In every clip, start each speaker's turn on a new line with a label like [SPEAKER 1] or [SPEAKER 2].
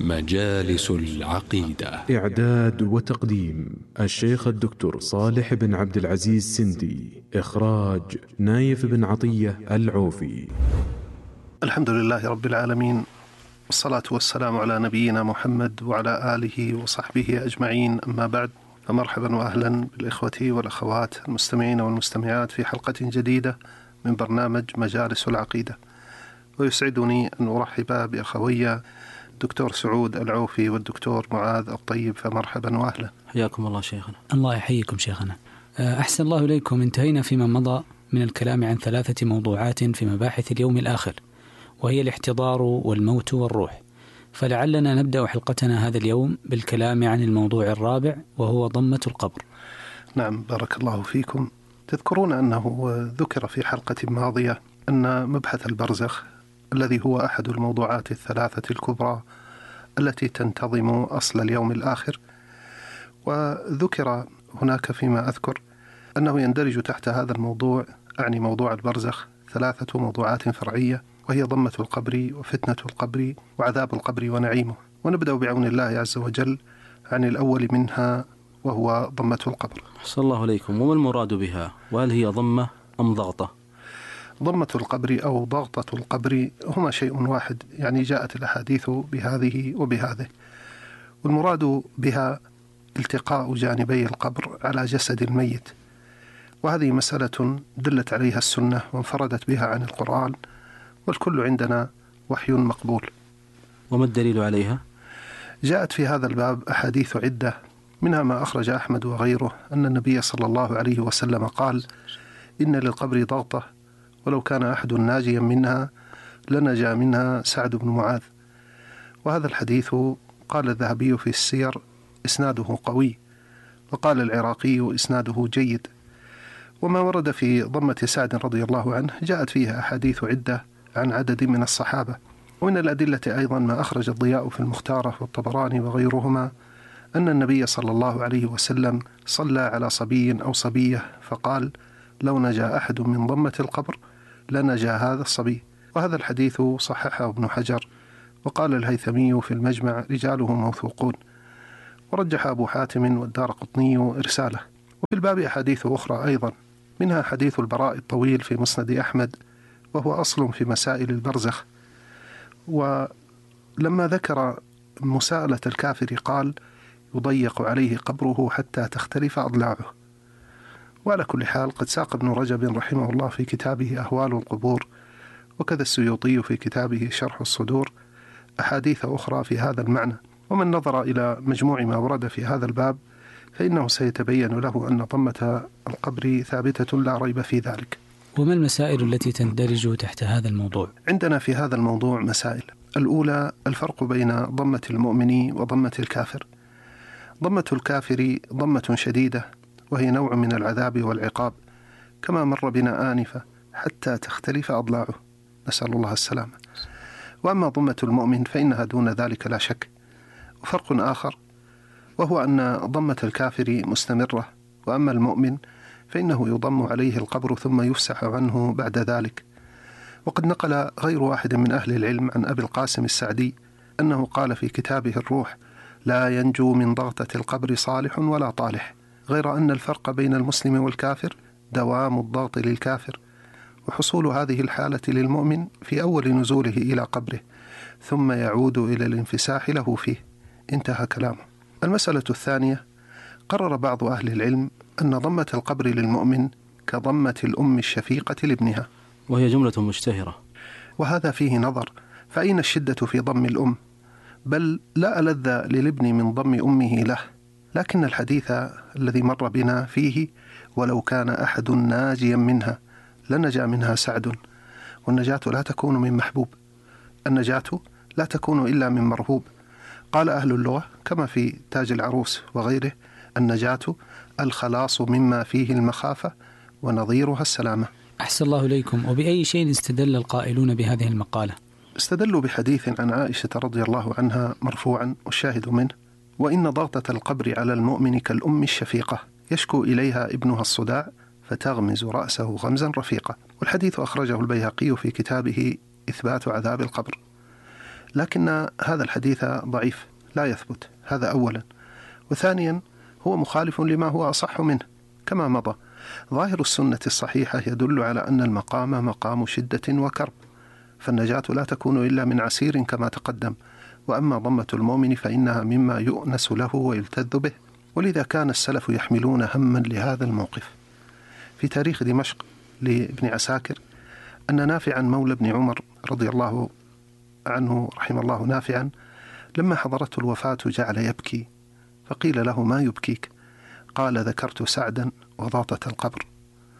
[SPEAKER 1] مجالس العقيدة.
[SPEAKER 2] إعداد وتقديم الشيخ الدكتور صالح بن عبد العزيز سندي. إخراج نايف بن عطية العوفي.
[SPEAKER 3] الحمد لله رب العالمين، والصلاة والسلام على نبينا محمد وعلى آله وصحبه أجمعين، أما بعد، فمرحبا وأهلا بالإخوة والأخوات المستمعين والمستمعات في حلقة جديدة من برنامج مجالس العقيدة. ويسعدني أن أرحب بأخوي الدكتور سعود العوفي والدكتور معاذ الطيب، فمرحبا وأهلا.
[SPEAKER 4] حياكم الله شيخنا.
[SPEAKER 5] الله يحييكم شيخنا. أحسن الله إليكم. انتهينا فيما مضى من الكلام عن 3 موضوعات في مباحث اليوم الآخر، وهي الاحتضار والموت والروح. فلعلنا نبدأ حلقتنا هذا اليوم بالكلام عن الموضوع الرابع، وهو ضمة القبر.
[SPEAKER 3] نعم، بارك الله فيكم. تذكرون أنه ذكر في حلقة ماضية أن مبحث البرزخ الذي هو أحد الموضوعات 3 الكبرى التي تنتظم أصل اليوم الآخر، وذكر هناك فيما أذكر أنه يندرج تحت هذا الموضوع، أعني موضوع البرزخ، 3 موضوعات فرعية، وهي ضمة القبر وفتنة القبر وعذاب القبر ونعيمه. ونبدأ بعون الله عز وجل عن الأول منها، وهو ضمة القبر.
[SPEAKER 4] أحسن الله إليكم. وما المراد بها؟ وهل هي ضمة أم ضغطة؟
[SPEAKER 3] ضمة القبر أو ضغطة القبر هما شيء واحد، يعني جاءت الأحاديث بهذه وبهذه، والمراد بها التقاء جانبي القبر على جسد الميت، وهذه مسألة دلت عليها السنة وانفردت بها عن القرآن، والكل عندنا وحي مقبول.
[SPEAKER 4] وما الدليل عليها؟
[SPEAKER 3] جاءت في هذا الباب أحاديث عدة، منها ما أخرج أحمد وغيره أن النبي صلى الله عليه وسلم قال: إن للقبر ضغطة، ولو كان أحد ناجيا منها لنجا منها سعد بن معاذ. وهذا الحديث قال الذهبي في السير إسناده قوي، وقال العراقي إسناده جيد. وما ورد في ضمة سعد رضي الله عنه جاءت فيها أحاديث عدة عن عدد من الصحابة. ومن الأدلة أيضا ما أخرج الضياء في المختارة والطبراني وغيرهما أن النبي صلى الله عليه وسلم صلى على صبي أو صبية فقال: لو نجا أحد من ضمة القبر لنجا هذا الصبي. وهذا الحديث صححه ابن حجر، وقال الهيثمي في المجمع رجاله موثوقون، ورجح أبو حاتم والدارقطني إرساله. وفي الباب أحاديث أخرى أيضا، منها حديث البراء الطويل في مسند أحمد، وهو أصل في مسائل البرزخ. ولما ذكر مساءلة الكافر قال: يضيق عليه قبره حتى تختلف أضلاعه. وعلى كل حال، قد ساق ابن رجب رحمه الله في كتابه أهوال القبور، وكذا السيوطي في كتابه شرح الصدور، أحاديث أخرى في هذا المعنى. ومن نظر إلى مجموع ما ورد في هذا الباب فإنه سيتبين له أن ضمة القبر ثابتة لا ريب في ذلك.
[SPEAKER 5] وما المسائل التي تندرج تحت هذا الموضوع؟
[SPEAKER 3] عندنا في هذا الموضوع مسائل. الأولى الفرق بين ضمة المؤمن وضمة الكافر. ضمة الكافر ضمة شديدة، وهي نوع من العذاب والعقاب، كما مر بنا آنفة، حتى تختلف أضلاعه، نسأل الله السلامة. وأما ضمة المؤمن فإنها دون ذلك لا شك. وفرق آخر وهو أن ضمة الكافر مستمرة، وأما المؤمن فإنه يضم عليه القبر ثم يفسح عنه بعد ذلك. وقد نقل غير واحد من أهل العلم عن أبي القاسم السعدي أنه قال في كتابه الروح: لا ينجو من ضغطة القبر صالح ولا طالح، غير أن الفرق بين المسلم والكافر دوام الضغط للكافر، وحصول هذه الحالة للمؤمن في أول نزوله إلى قبره، ثم يعود إلى الانفساح له فيه. انتهى كلامه. المسألة الثانية، قرر بعض أهل العلم أن ضمة القبر للمؤمن كضمة الأم الشفيقة لابنها،
[SPEAKER 4] وهي جملة مشتهرة،
[SPEAKER 3] وهذا فيه نظر. فأين الشدة في ضم الأم؟ بل لا ألذ للابن من ضم أمه له، لكن الحديث الذي مر بنا فيه: ولو كان أحد ناجيا منها لنجا منها سعد. والنجاة لا تكون من محبوب، النجاة لا تكون إلا من مرهوب. قال أهل اللغة كما في تاج العروس وغيره: النجاة الخلاص مما فيه المخافة، ونظيرها السلامة.
[SPEAKER 5] أحسن الله إليكم. وبأي شيء استدل القائلون بهذه المقالة؟
[SPEAKER 3] استدلوا بحديث عن عائشة رضي الله عنها مرفوعا، والشاهد منه: وإن ضغطة القبر على المؤمن كالأم الشفيقة، يشكو إليها ابنها الصداع فتغمز رأسه غمزا رفيقا. والحديث أخرجه البيهقي في كتابه إثبات عذاب القبر. لكن هذا الحديث ضعيف لا يثبت، هذا أولا. وثانيا هو مخالف لما هو أصح منه كما مضى. ظاهر السنة الصحيحة يدل على أن المقام مقام شدة وكرب، فالنجاة لا تكون إلا من عسير كما تقدم. وأما ضمة المؤمن فإنها مما يؤنس له ويلتذ به. ولذا كان السلف يحملون هما لهذا الموقف. في تاريخ دمشق لابن عساكر أن نافعا مولى ابن عمر رضي الله عنه رحمه الله نافعا لما حضرته الوفاة جعل يبكي، فقيل له: ما يبكيك؟ قال: ذكرت سعدا وضاطة القبر.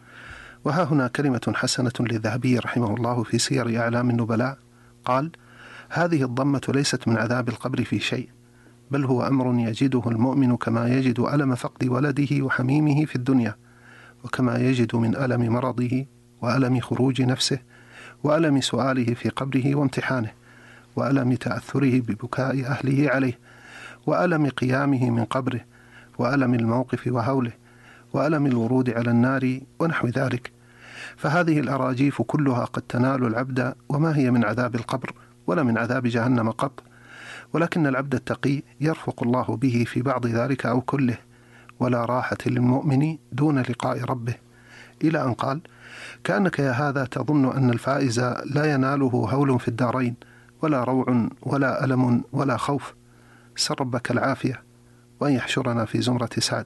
[SPEAKER 3] وها هنا كلمة حسنة للذهبي رحمه الله في سير أعلام النبلاء، قال: هذه الضمة ليست من عذاب القبر في شيء، بل هو أمر يجده المؤمن كما يجد ألم فقد ولده وحميمه في الدنيا، وكما يجد من ألم مرضه وألم خروج نفسه وألم سؤاله في قبره وامتحانه وألم تأثره ببكاء أهله عليه وألم قيامه من قبره وألم الموقف وهوله وألم الورود على النار ونحو ذلك. فهذه الأراجيف كلها قد تنال العبد، وما هي من عذاب القبر ولا من عذاب جهنم قط، ولكن العبد التقي يرفق الله به في بعض ذلك أو كله، ولا راحة للمؤمن دون لقاء ربه، إلى أن قال: كأنك يا هذا تظن أن الفائز لا يناله هول في الدارين ولا روع ولا ألم ولا خوف، سر ربك العافية وأن يحشرنا في زمرة سعد.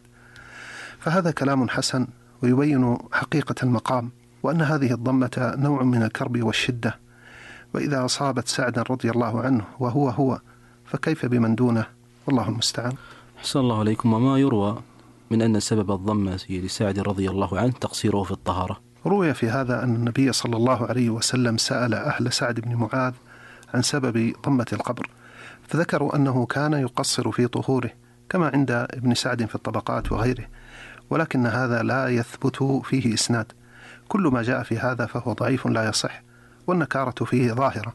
[SPEAKER 3] فهذا كلام حسن ويبين حقيقة المقام، وأن هذه الضمة نوع من الكرب والشدة، وإذا أصابت سعدا رضي الله عنه وهو فكيف بمن دونه؟ والله المستعان.
[SPEAKER 4] أحسن الله عليكم. وما يروى من أن سبب الضمة لسعد رضي الله عنه تقصيره في الطهارة؟
[SPEAKER 3] روي في هذا أن النبي صلى الله عليه وسلم سأل أهل سعد بن معاذ عن سبب ضمة القبر، فذكروا أنه كان يقصر في طهوره كما عند ابن سعد في الطبقات وغيره، ولكن هذا لا يثبت فيه إسناد. كل ما جاء في هذا فهو ضعيف لا يصح، والنكارة فيه ظاهرة.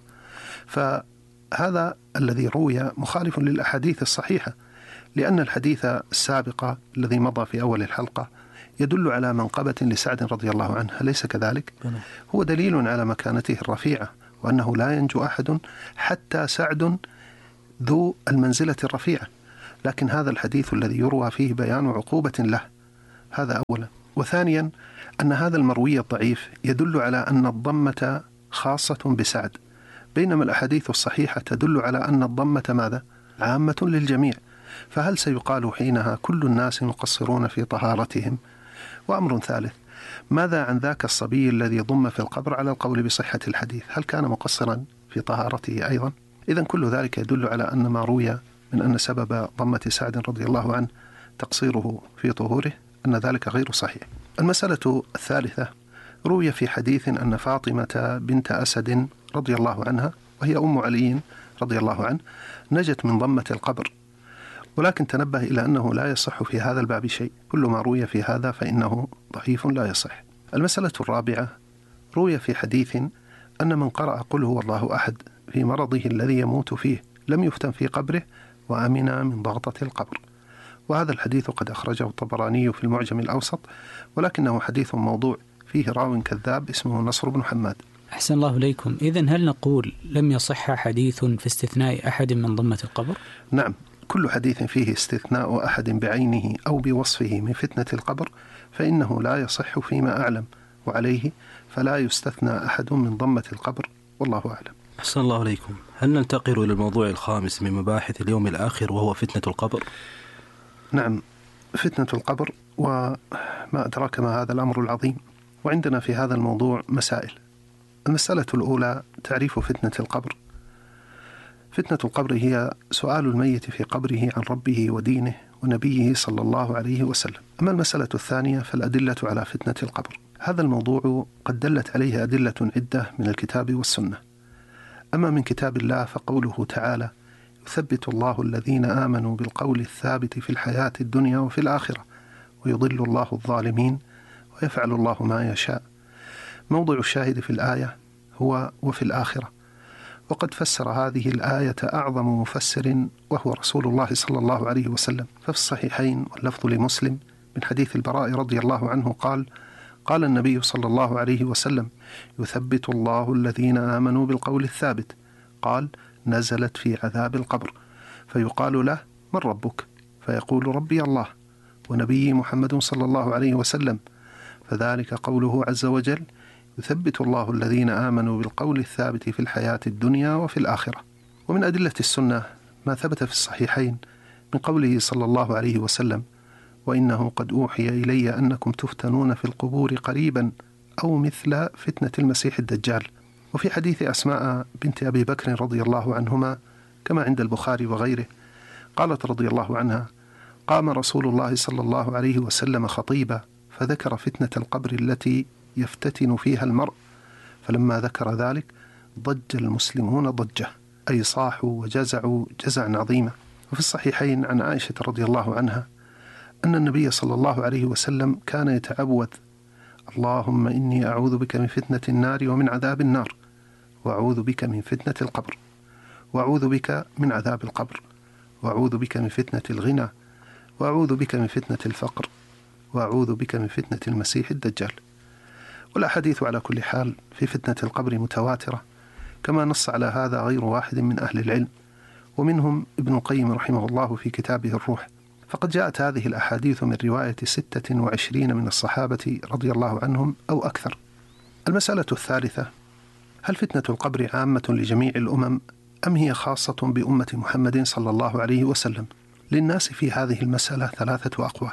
[SPEAKER 3] فهذا الذي روي مخالف للأحاديث الصحيحة، لأن الحديث السابق الذي مضى في أول الحلقة يدل على منقبة لسعد رضي الله عنه، أليس كذلك؟ هو دليل على مكانته الرفيعة، وأنه لا ينجو أحد حتى سعد ذو المنزلة الرفيعة. لكن هذا الحديث الذي يروى فيه بيان عقوبة له، هذا أولا. وثانيا أن هذا المروي الضعيف يدل على أن الضمة خاصة بسعد، بينما الأحاديث الصحيحة تدل على أن الضمة ماذا؟ عامة للجميع. فهل سيقال حينها كل الناس مقصرون في طهارتهم؟ وأمر ثالث، ماذا عن ذاك الصبي الذي ضم في القبر على القول بصحة الحديث؟ هل كان مقصرا في طهارته أيضا؟ إذن كل ذلك يدل على أن ما روي من أن سبب ضمة سعد رضي الله عنه تقصيره في طهوره أن ذلك غير صحيح. المسألة الثالثة، روي في حديث أن فاطمة بنت أسد رضي الله عنها وهي أم علي رضي الله عنه نجت من ضمة القبر، ولكن تنبه إلى أنه لا يصح في هذا الباب شيء، كل ما روي في هذا فإنه ضعيف لا يصح. المسألة الرابعة، روي في حديث أن من قرأ قل هو الله أحد في مرضه الذي يموت فيه لم يفتن في قبره وأمن من ضغطة القبر، وهذا الحديث قد أخرجه الطبراني في المعجم الأوسط، ولكنه حديث موضوع فيه راو كذاب اسمه نصر بن حماد.
[SPEAKER 5] أحسن الله إليكم. إذن هل نقول لم يصح حديث في استثناء أحد من ضمة القبر؟
[SPEAKER 3] نعم، كل حديث فيه استثناء أحد بعينه أو بوصفه من فتنة القبر فإنه لا يصح فيما أعلم، وعليه فلا يستثنى أحد من ضمة القبر، والله أعلم.
[SPEAKER 4] أحسن الله عليكم. هل ننتقل إلى الموضوع الخامس من مباحث اليوم الآخر وهو فتنة القبر؟
[SPEAKER 3] نعم، فتنة القبر، وما أدراك ما هذا الأمر العظيم. وعندنا في هذا الموضوع مسائل. المسألة الأولى، تعريف فتنة القبر. فتنة القبر هي سؤال الميت في قبره عن ربه ودينه ونبيه صلى الله عليه وسلم. أما المسألة الثانية فالأدلة على فتنة القبر. هذا الموضوع قد دلت عليه أدلة عدة من الكتاب والسنة. أما من كتاب الله فقوله تعالى: يثبت الله الذين آمنوا بالقول الثابت في الحياة الدنيا وفي الآخرة ويضل الله الظالمين ويفعل الله ما يشاء. موضع الشاهد في الآية هو وفي الآخرة، وقد فسر هذه الآية أعظم مفسر وهو رسول الله صلى الله عليه وسلم. ففي الصحيحين واللفظ لمسلم من حديث البراء رضي الله عنه قال النبي صلى الله عليه وسلم: يثبت الله الذين آمنوا بالقول الثابت. قال: نزلت في عذاب القبر، فيقال له: من ربك؟ فيقول: ربي الله ونبي محمد صلى الله عليه وسلم. فذلك قوله عز وجل: يثبت الله الذين آمنوا بالقول الثابت في الحياة الدنيا وفي الآخرة. ومن أدلة السنة ما ثبت في الصحيحين من قوله صلى الله عليه وسلم: وإنه قد أوحي إلي أنكم تفتنون في القبور قريبا أو مثل فتنة المسيح الدجال. وفي حديث أسماء بنت أبي بكر رضي الله عنهما كما عند البخاري وغيره قالت رضي الله عنها: قام رسول الله صلى الله عليه وسلم خطيبا فذكر فتنة القبر التي يفتتن فيها المرء، فلما ذكر ذلك ضج المسلمون ضجة، أي صاحوا وجزعوا جزعا عظيما. وفي الصحيحين عن عائشة رضي الله عنها أن النبي صلى الله عليه وسلم كان يتعوذ: اللهم إني أعوذ بك من فتنة النار ومن عذاب النار، وأعوذ بك من فتنة القبر، وأعوذ بك من عذاب القبر، وأعوذ بك من فتنة الغنى، وأعوذ بك من فتنة الفقر، وأعوذ بك من فتنة المسيح الدجال. والأحاديث على كل حال في فتنة القبر متواترة، كما نص على هذا غير واحد من أهل العلم، ومنهم ابن القيم رحمه الله في كتابه الروح. فقد جاءت هذه الأحاديث من رواية 26 من الصحابة رضي الله عنهم أو أكثر. المسألة الثالثة: هل فتنة القبر عامة لجميع الأمم أم هي خاصة بأمة محمد صلى الله عليه وسلم؟ للناس في هذه المسألة 3 أقوال.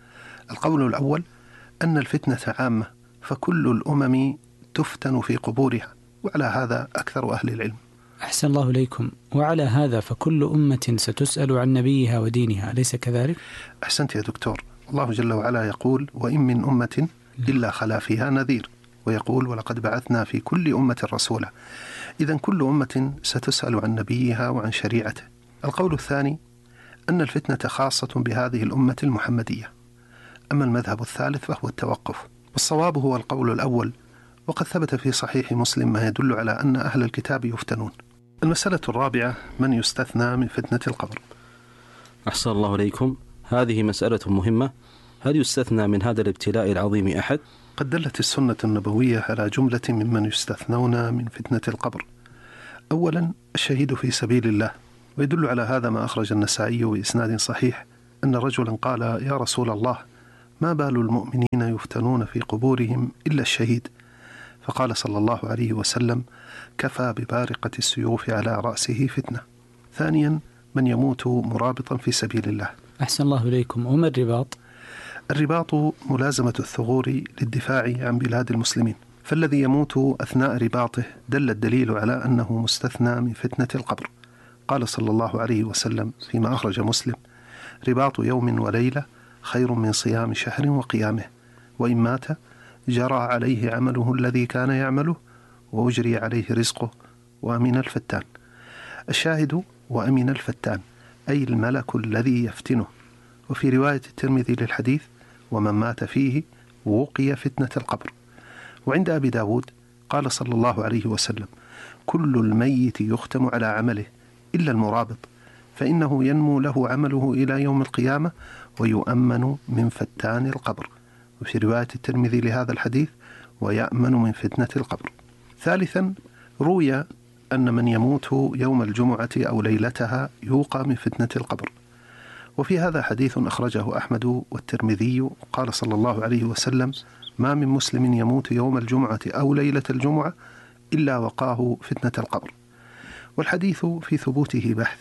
[SPEAKER 3] القول الأول أن الفتنة عامة، فكل الأمم تفتن في قبورها، وعلى هذا أكثر أهل العلم.
[SPEAKER 5] أحسن الله إليكم. وعلى هذا فكل أمة ستسأل عن نبيها ودينها، أليس كذلك؟
[SPEAKER 3] أحسنت يا دكتور. الله جل وعلا يقول: وإن من أمة إلا خلا فيها نذير، ويقول: ولقد بعثنا في كل أمة رسولا. إذن كل أمة ستسأل عن نبيها وعن شريعته. القول الثاني أن الفتنة خاصة بهذه الأمة المحمدية. أما المذهب الثالث فهو التوقف، والصواب هو القول الأول، وقد ثبت في صحيح مسلم ما يدل على أن أهل الكتاب يفتنون. المسألة الرابعة: من يستثنى من فتنة القبر؟
[SPEAKER 4] أحسن الله إليكم. هذه مسألة مهمة. هل يستثنى من هذا الابتلاء العظيم أحد؟
[SPEAKER 3] قد دلت السنة النبوية على جملة ممن يستثنون من فتنة القبر. أولا الشهيد في سبيل الله، ويدل على هذا ما أخرج النسائي بإسناد صحيح أن رجلا قال: يا رسول الله، ما بال المؤمنين يفتنون في قبورهم إلا الشهيد؟ فقال صلى الله عليه وسلم: كفى ببارقة السيوف على رأسه فتنة. ثانيا من يموت مرابطا في سبيل الله.
[SPEAKER 5] أحسن الله إليكم. وما الرباط؟
[SPEAKER 3] الرباط ملازمة الثغور للدفاع عن بلاد المسلمين، فالذي يموت أثناء رباطه دل الدليل على أنه مستثنى من فتنة القبر. قال صلى الله عليه وسلم فيما أخرج مسلم: رباط يوم وليلة خير من صيام شهر وقيامه، وإن مات جرى عليه عمله الذي كان يعمله وأجري عليه رزقه وأمن الفتان. الشاهد: وأمن الفتان، أي الملك الذي يفتنه. وفي رواية الترمذي للحديث: ومن مات فيه وقي فتنة القبر. وعند أبي داود قال صلى الله عليه وسلم: كل الميت يختم على عمله إلا المرابط، فإنه ينمو له عمله إلى يوم القيامة ويؤمن من فتان القبر. وفي رواية الترمذي لهذا الحديث: ويأمن من فتنة القبر. ثالثا روي أن من يموت يوم الجمعة أو ليلتها يوقى من فتنة القبر. وفي هذا حديث أخرجه أحمد والترمذي قال صلى الله عليه وسلم: ما من مسلم يموت يوم الجمعة أو ليلة الجمعة إلا وقاه فتنة القبر. والحديث في ثبوته بحث،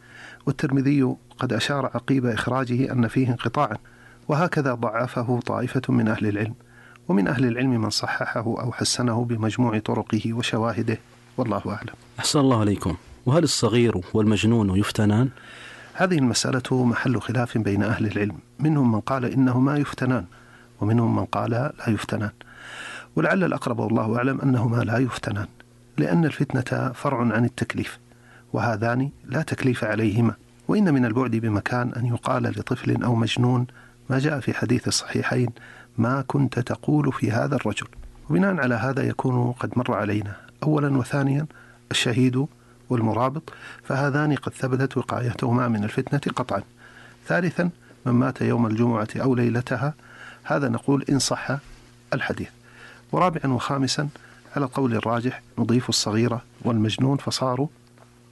[SPEAKER 3] والترمذي قد أشار عقيب إخراجه أن فيه انقطاعا، وهكذا ضعفه طائفة من أهل العلم، ومن أهل العلم من صححه أو حسنه بمجموع طرقه وشواهده، والله أعلم.
[SPEAKER 4] أحسن الله عليكم. وهل الصغير والمجنون يفتنان؟
[SPEAKER 3] هذه المسألة محل خلاف بين أهل العلم، منهم من قال إنهما يفتنان، ومنهم من قال لا يفتنان، ولعل الأقرب والله أعلم أنهما لا يفتنان، لأن الفتنة فرع عن التكليف، وهذان لا تكليف عليهما. وإن من البعد بمكان أن يقال لطفل أو مجنون ما جاء في حديث الصحيحين: ما كنت تقول في هذا الرجل. وبناء على هذا يكون قد مر علينا أولا. وثانيا الشهيد والمرابط، فهذان قد ثبتت وقايتهما من الفتنة قطعا. ثالثا من مات يوم الجمعة أو ليلتها، هذا نقول إن صح الحديث. ورابعا وخامسا على القول الراجح نضيف الصغيرة والمجنون فصاروا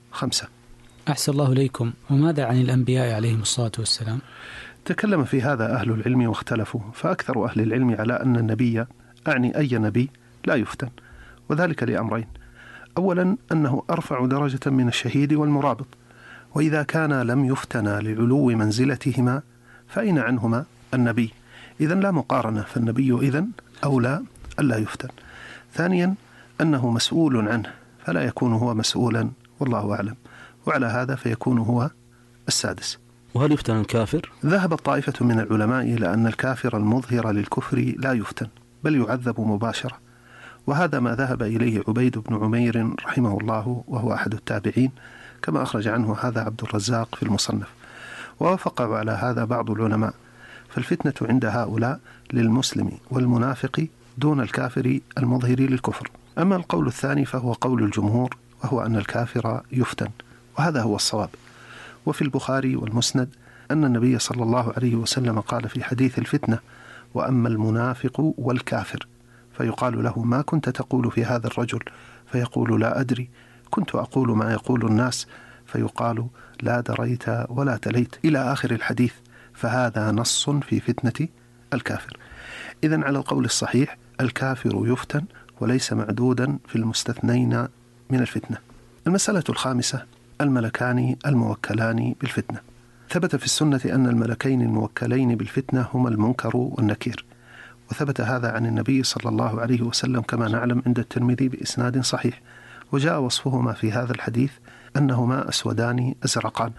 [SPEAKER 3] 5.
[SPEAKER 5] أحسن الله إليكم. وماذا عن الأنبياء عليهم الصلاة والسلام؟
[SPEAKER 3] تكلم في هذا أهل العلم واختلفوا، فأكثر أهل العلم على أن النبي، أعني أي نبي، لا يفتن، وذلك لأمرين: أولا أنه أرفع درجة من الشهيد والمرابط، وإذا كان لم يفتنا لعلو منزلتهما فأين عنهما النبي؟ إذن لا مقارنة، فالنبي إذن أولى ألا يفتن. ثانيا أنه مسؤول عنه، فلا يكون هو مسؤولا، والله أعلم، وعلى هذا فيكون هو السادس.
[SPEAKER 4] وهل يفتن الكافر؟
[SPEAKER 3] ذهبت طائفة من العلماء إلى أن الكافر المظهر للكفر لا يفتن، بل يعذب مباشرة، وهذا ما ذهب إليه عبيد بن عمير رحمه الله، وهو أحد التابعين، كما أخرج عنه هذا عبد الرزاق في المصنف، ووافق على هذا بعض العلماء. فالفتنة عند هؤلاء للمسلم والمنافق دون الكافر المظهر للكفر. أما القول الثاني فهو قول الجمهور، وهو أن الكافر يفتن، وهذا هو الصواب. وفي البخاري والمسند أن النبي صلى الله عليه وسلم قال في حديث الفتنة: وأما المنافق والكافر، فيقال له: ما كنت تقول في هذا الرجل؟ فيقول: لا أدري، كنت أقول ما يقول الناس. فيقال: لا دريت ولا تليت، إلى آخر الحديث. فهذا نص في فتنة الكافر. إذن على القول الصحيح الكافر يفتن، وليس معدودا في المستثنين من الفتنة. المسألة الخامسة: الملكان الموكلان بالفتنة. ثبت في السنة أن الملكين الموكلين بالفتنة هما المنكر والنكير، وثبت هذا عن النبي صلى الله عليه وسلم كما نعلم عند الترمذي بإسناد صحيح، وجاء وصفهما في هذا الحديث أنهما أسودان أزرقان.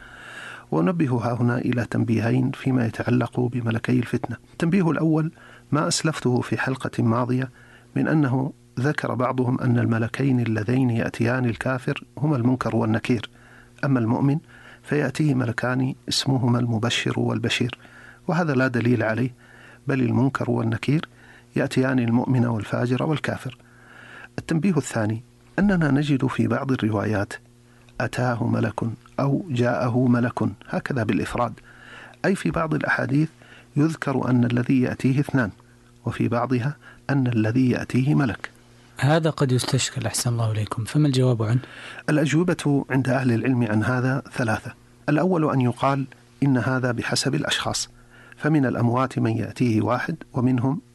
[SPEAKER 3] ونبه هنا إلى تنبيهين فيما يتعلق بملكي الفتنة. التنبيه الأول ما أسلفته في حلقة ماضية من أنه ذكر بعضهم أن الملكين اللذين يأتيان الكافر هما المنكر والنكير، أما المؤمن فيأتيه ملكان اسمهما المبشر والبشير، وهذا لا دليل عليه، بل المنكر والنكير يأتيان المؤمن والفاجر والكافر. التنبيه الثاني أننا نجد في بعض الروايات أتاه ملك أو جاءه ملك، هكذا بالإفراد، أي في بعض الأحاديث يذكر أن الذي يأتيه اثنان، وفي بعضها أن الذي يأتيه ملك.
[SPEAKER 5] هذا قد يستشكل، أحسن الله إليكم، فما الجواب عنه؟
[SPEAKER 3] الأجوبة عند أهل العلم عن هذا 3. الأول أن يقال إن هذا بحسب الأشخاص، فمن الأموات من يأتيه واحد، ومنهم